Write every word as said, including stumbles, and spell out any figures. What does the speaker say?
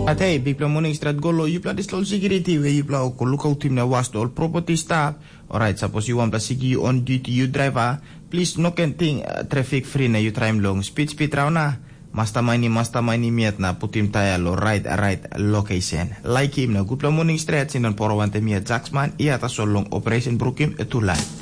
At hey, bigla morning strat golo, you plan this low security where you plan ko look out team na was all property staff. Alright, suppose you want to see you on duty, you driver, please no can think uh, traffic free na you time long speed speed raw na. Mastermind ni mastermind ni miat na putim tayo lo right right location. Like him na good morning strat sinan poro wante miat Jacksman iya ta solong operation Brooklyn tulay.